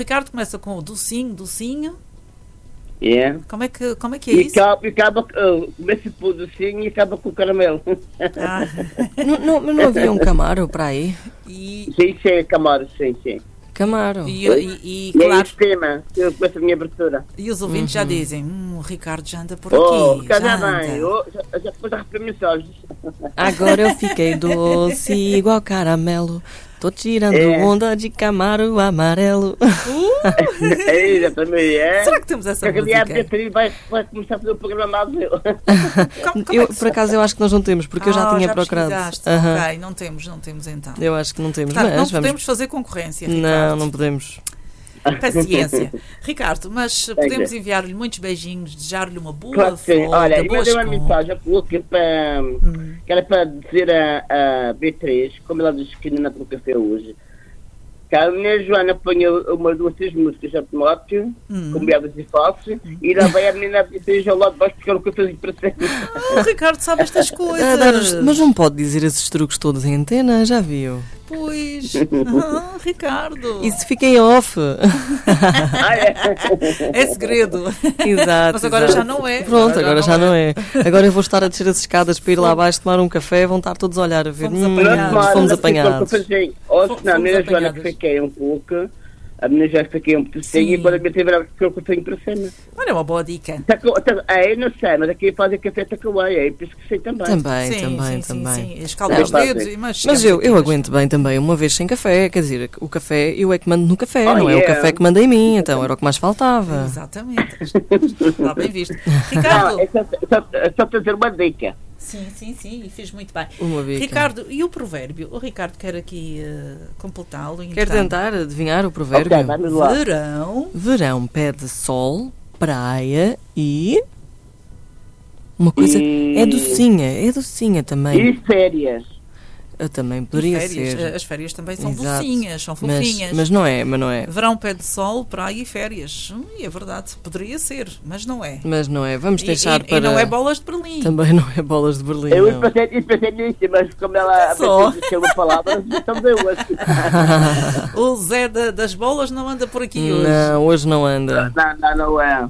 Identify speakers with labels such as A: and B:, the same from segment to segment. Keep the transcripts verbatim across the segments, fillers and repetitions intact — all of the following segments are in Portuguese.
A: Ricardo começa com o docinho, docinho.
B: É.
A: Como é que, como é, que é
B: E
A: isso?
B: acaba, acaba uh, começa por o docinho e acaba com o caramelo.
A: Ah.
C: Não, não, mas não havia um Camaro para aí?
A: E,
B: Sim, sim, Camaro, sim, sim.
C: Camaro.
A: e, e, e,
B: E é
A: claro,
B: esse tema que eu começo a minha abertura.
A: e os ouvintes já dizem, hum, o Ricardo já anda por
B: Oh,
A: aqui.
B: cada
A: Já
B: bem,
A: anda.
B: oh, já, já depois a mensagens.
C: Agora eu fiquei doce igual caramelo. Tô tirando
B: É.
C: onda de Camaro amarelo.
B: É, exatamente, é.
A: Será que temos essa
B: Porque ali a
A: música?
B: Beatriz vai, vai começar a fazer o programa mal meu.
A: Como- como
C: Eu,
A: é que se
C: por acaso eu acho que nós não temos, porque eu já
A: Ah,
C: tinha procurado.
A: pesquisaste.
C: Aham.
A: Ok, não temos, não temos então.
C: Eu acho que não temos,
A: Portanto, não
C: mas
A: podemos
C: vamos.
A: fazer concorrência,
C: Não,
A: Ricardo.
C: não podemos.
A: Paciência. Ricardo, mas podemos
B: Thank you.
A: enviar-lhe muitos beijinhos, desejar-lhe uma boa
B: Claro que sim.
A: folga,
B: Olha, eu
A: boas
B: mandei uma
A: compras.
B: mensagem a pouco para,
A: Hum.
B: que era para dizer a, a Beatriz, como ela disse que ainda não tomou café hoje, que a menina Joana põe uma, duas, três músicas a Pinóquio,
A: Hum.
B: com beadas e falsos, e lá vai a menina Beatriz ao lado de baixo buscar o cafezinho para sempre.
A: Ah, Ricardo sabe estas coisas.
C: Ah, dar os- Mas não pode dizer esses truques todos em antena, já viu?
A: Pois. Ah, Ricardo.
C: Isso fica em off.
B: Ah, é?
A: É segredo.
C: Exato.
A: Mas agora
C: exato.
A: já não é.
C: Pronto, agora já não é. Agora eu vou estar a descer as escadas para ir lá abaixo tomar um café, vão estar todos a olhar a ver.
A: Fomos
C: Hum,
A: apanhados.
C: fomos
B: Ela ficou com o
C: apanhados.
B: cafezinho. Ou
A: Fomos
B: senão, a menina Joana
A: apanhadas.
B: que fiquei um pouco, a menina já fiquei um pedacinho,
A: Sim.
B: e quando a Beatriz vai buscar o cafezinho para cima.
A: Olha, uma boa dica.
B: Taco- ta- É, não sei, mas aqui fazem café takeaway, é por isso que sei também.
C: Também,
A: sim,
C: também,
A: sim,
C: também.
A: sim, sim. Escalda
C: Não,
A: os
B: mas-
A: dedos. e- Mas,
C: Mas
A: chegamos
C: eu,
A: aqui,
C: eu
A: mas-
C: aguento bem também uma vez sem café, quer dizer, o café eu é que mando no café,
B: Oh,
C: não é o
B: yeah.
C: café que manda em mim, então era o que mais faltava.
A: Exatamente. Está bem visto.
B: Não,
A: Ricardo.
B: é só, só, é só trazer uma dica.
A: Sim, sim, sim. E fiz muito bem.
C: Uma bica.
A: Ricardo, e o provérbio? O Ricardo quer aqui eh, completá-lo.
C: Quer
A: então.
C: tentar adivinhar o provérbio?
B: Ok, vamos lá.
A: Verão.
C: Verão pede sol, praia e... Uma coisa...
B: E-
C: É docinha, é docinha também.
B: E férias.
C: Eu também
A: E
C: poderia
A: férias.
C: ser.
A: As férias também são
C: Exato.
A: docinhas, são
C: Mas,
A: fofinhas.
C: mas não é, mas não é.
A: Verão pede sol, praia e férias. Hum, é verdade, poderia ser, mas não é.
C: Mas não é. Vamos
A: E,
C: deixar
A: e-
C: para...
A: e não é bolas de Berlim.
C: Também não é bolas de Berlim,
B: Eu
C: não.
B: pensei, eu pensei nisso, mas como ela
A: Só.
B: disse uma palavra, então deu assim.
A: O Zé da- das bolas não anda por aqui hoje.
C: Não, hoje não anda.
B: Não, não, não é.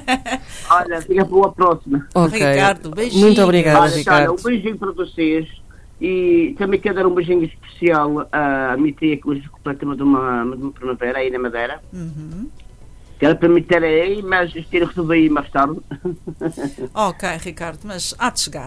B: Olha, fica para a próxima.
C: Ok.
A: Ricardo, beijinho.
C: Muito obrigada,
B: Olha,
C: Ricardo.
B: Sara, um beijinho para vocês. E também quero dar um beijinho especial à minha tia que hoje completamente de uma, de uma primavera aí na Madeira.
A: Uhum.
B: Que ela para mim ter aí, mas isto ir resolver aí mais tarde.
A: Ok, Ricardo, mas há de chegar.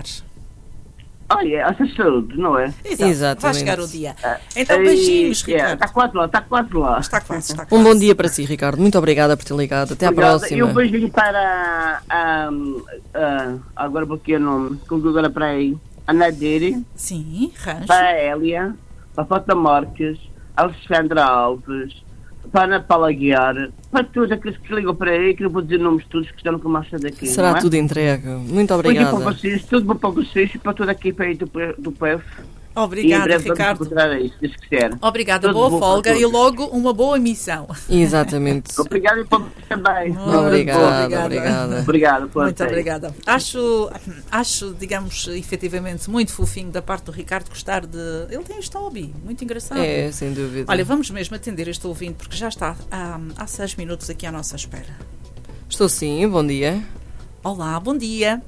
B: Olha, essa saúde, não é?
A: Exato, vai
C: Exatamente.
A: chegar o dia. Então, beijinhos,
B: Ei, é,
A: Ricardo.
B: Está quase lá, está quase lá.
A: Está quase, está quase.
C: Um bom dia para si, Ricardo. Muito obrigada por ter ligado. Até à
B: Obrigada.
C: próxima.
B: E um beijinho para. ah, ah, agora vou aqui o nome. Como agora para aí. A Nadiri,
A: Sim, rancho.
B: para a Hélia, para a Fata Marques, Alexandra Alves, para a Ana Paula Guiar, para todos aqueles que ligam para aí, que não vou dizer nomes todos que estão no comércio daqui.
C: Será
B: não é?
C: tudo entregue. Muito
B: Muito
C: obrigada.
B: para vocês, tudo bom para vocês e para toda a equipa aí do, do P F. E em
A: Obrigada,
B: breve vamos
A: Ricardo.
B: encontrar aí, se Deus quiser.
A: Obrigada,
B: Tudo
A: boa
B: bom para
A: folga e
B: todos.
A: logo uma boa emissão.
C: Exatamente.
B: Obrigado e para vocês também.
C: Obrigada,
A: obrigada.
C: obrigada.
B: Obrigado. por
A: Muito
B: ter.
A: obrigada. Acho, acho, digamos, efetivamente, muito fofinho da parte do Ricardo gostar de... Ele tem este hobby, muito engraçado.
C: É, sem dúvida.
A: Olha, vamos mesmo atender este ouvinte, porque já está há, há seis minutos aqui à nossa espera.
C: Estou sim, bom dia.
A: Olá, bom dia.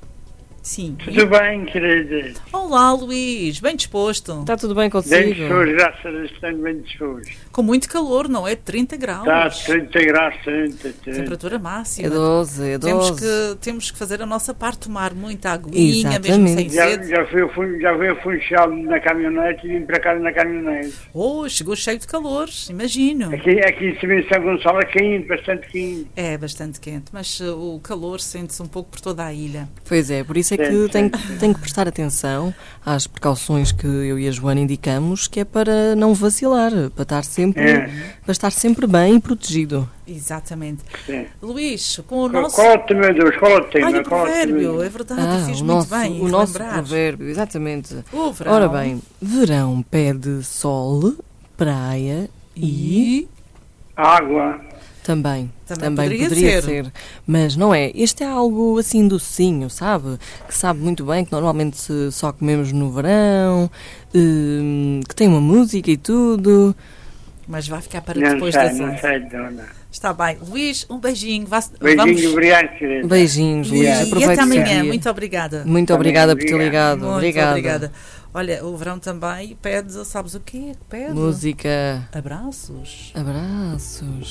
A: Sim.
D: Tudo bem, querida?
A: Olá, Luís, bem disposto.
C: Está tudo bem
D: Bem
C: consigo?
D: disposto, graças a Deus, estou bem disposto.
A: Com muito calor, não é? trinta graus.
D: Está trinta graus, trinta, trinta.
A: Temperatura máxima.
C: É doze, é
A: Temos
C: doze.
A: que, temos que fazer a nossa parte, tomar muita aguinha, mesmo
C: Exatamente.
A: sem
D: Já,
A: sede.
D: já fui, fui, já fui a Funchal na caminhonete e vim para casa na caminhonete.
A: Oh, chegou cheio de calor, imagino.
D: Aqui, aqui em cima em São Gonçalo é quente, bastante quente.
A: É bastante quente, mas uh, o calor sente-se um pouco por toda a ilha.
C: Pois é, por isso é que
D: Sim, sim.
C: tenho, tenho que prestar atenção às precauções que eu e a Joana indicamos, que é para não vacilar, para estar sempre,
D: É.
C: para estar sempre bem e protegido.
A: Exatamente.
D: Sim.
A: Luís, com o
D: Qual,
A: nosso...
D: qual é o tema de hoje? Qual é o tema?
A: Olha, o
D: Qual é o
A: provérbio,
D: tema?
A: é verdade,
C: Ah,
A: fiz
C: o
A: muito
C: nosso,
A: bem
C: o
A: em
C: nosso
A: lembrar.
C: provérbio, exatamente.
A: O verão.
C: Ora bem, verão pede sol, praia e...
A: E...
D: Água.
C: Também,
A: Também
C: também,
A: poderia
C: poderia,
A: ser.
C: ser. Mas não é. Este é algo assim docinho, sabe? Que sabe muito bem, que normalmente se- só comemos no verão, hum, que tem uma música e tudo.
A: Mas vai ficar para
D: Não
A: depois
D: sei,
A: das
D: não
A: onze.
D: sei, dona.
A: Está bem. Luís, um beijinho. Vá,
D: Beijinho,
A: vamos...
D: obrigado, querida.
C: Beijinhos,
A: E,
C: Luís.
A: e
C: Aproveite
A: até
C: o seu
A: amanhã.
C: dia.
A: Muito obrigada.
C: Muito obrigada por ter
D: Obrigado.
C: ligado.
A: Muito
C: Obrigada.
A: obrigada. Olha, o verão também pede, sabes o quê? Pede
C: Música.
A: abraços.
C: Abraços.